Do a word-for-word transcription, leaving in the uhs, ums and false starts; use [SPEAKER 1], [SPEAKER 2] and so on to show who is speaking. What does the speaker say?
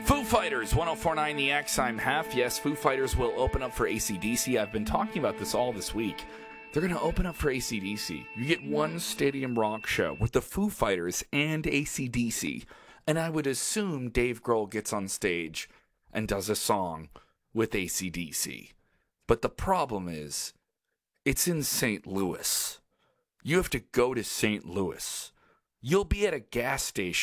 [SPEAKER 1] Foo Fighters, ten forty-nine The X, I'm Hef. Yes, Foo Fighters will open up for A C D C. I've been talking about this all this week. They're going to open up for A C D C. You get one stadium rock show with the Foo Fighters and A C D C. And I would assume Dave Grohl gets on stage and does a song with A C D C. But the problem is, it's in Saint Louis. You have to go to Saint Louis. You'll be at a gas station